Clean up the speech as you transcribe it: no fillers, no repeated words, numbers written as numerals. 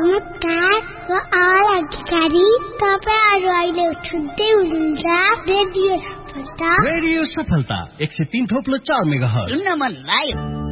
नमस्कार म आवाज अधिकारी तपाईहरु अहिले सुन्दै हुनुहुन्छ रेडियो सफलता 103.4 मेगाहर्ज सुन्न मन लाग्यो